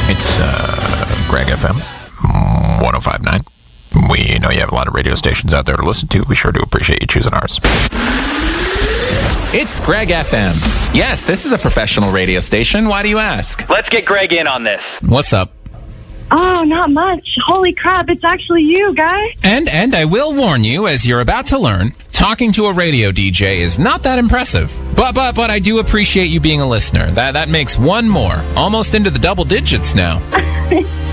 It's Greg FM 105.9. We know you have a lot of radio stations out there to listen to. We sure do appreciate you choosing ours. It's Greg FM. Yes, this is a professional radio station. Why do you ask? Let's get Greg in on this. What's up? Oh, not much. Holy crap, it's actually you, guy. And I will warn you, as you're about to learn, talking to a radio DJ is not that impressive. But I do appreciate you being a listener. That makes one more. Almost into the double digits now.